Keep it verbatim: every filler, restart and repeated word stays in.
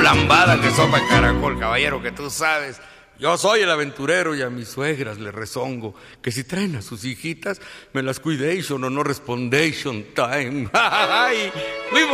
lambada que sopa el caracol, caballero, que tú sabes. Yo soy el aventurero y a mis suegras les rezongo que si traen a sus hijitas me las cuidation o no respondation time.